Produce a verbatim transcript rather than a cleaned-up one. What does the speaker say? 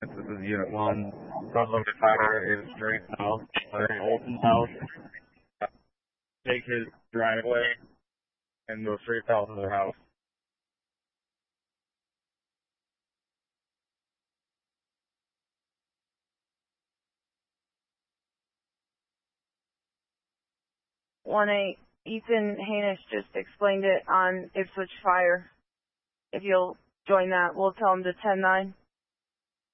This is Unit one. Front loaded fire is straight south. Larry Olson's house. Take his driveway and go straight south of their house. one eight, Ethan Hanish just explained it on Ipswich Fire. If you'll join that, we'll tell him to ten nine.